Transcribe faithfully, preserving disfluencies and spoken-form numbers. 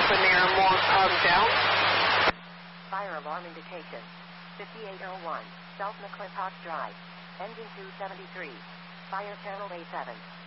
open air, more um, down. Fire alarm indication. fifty-eight oh one, South McClintock Drive. Engine two seventy-three. Fire channel A seven.